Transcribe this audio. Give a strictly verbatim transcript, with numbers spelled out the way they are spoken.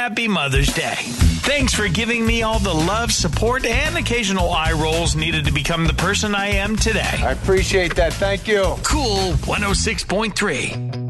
Happy Mother's Day. Thanks for giving me all the love, support, and occasional eye rolls needed to become the person I am today. I appreciate that. Thank you. Cool one oh six point three.